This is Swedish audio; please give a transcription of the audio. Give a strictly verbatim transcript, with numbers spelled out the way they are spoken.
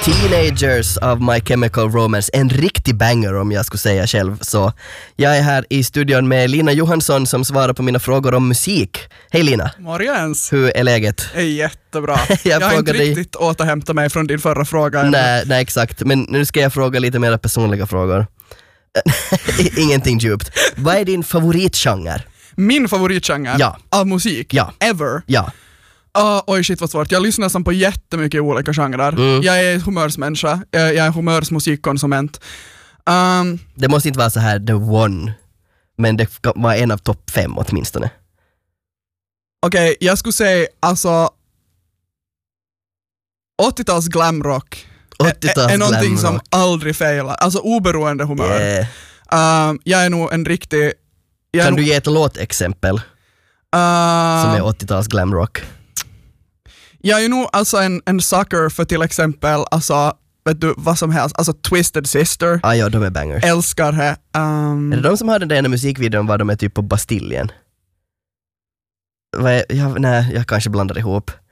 Teenagers av My Chemical Romance. En riktig banger om jag skulle säga själv. Så jag är här i studion med Lina Johansson som svarar på mina frågor om musik. Hej Lina. Morgens. Hur är läget? Det är jättebra. jag jag har inte dig... riktigt återhämtat mig från din förra fråga. Nej, nej, exakt. Men nu ska jag fråga lite mer personliga frågor. Ingenting djupt. Vad är din favoritgenre? Min favoritgenre ja. av musik? Ja. Ever? Ja. Uh, oj shit vad svårt. Jag lyssnar som på jättemycket olika genrer. Mm. Jag är humörsmänniska. Jag är humörsmusikkonsument. Um, det måste inte vara så här the one. Men det var en av topp fem åtminstone. Okej, okay, jag skulle säga alltså åttio-tals glamrock åttio-tals är, är någonting glamrock. som aldrig failar. Alltså oberoende humör. Yeah. Um, jag är nog en riktig... Jag kan nog, du ge ett låtexempel? Uh, som är åttio-tals glamrock. Jag är nog alltså en, en sucker för till exempel alltså, vet du, vad som helst. Alltså Twisted Sister. Ah, ja, de är bangers. Älskar det. Um, är det de som hade den ena musikvideon var de är typ på Bastiljen? Vad är, jag, nej, jag kanske blandar ihop.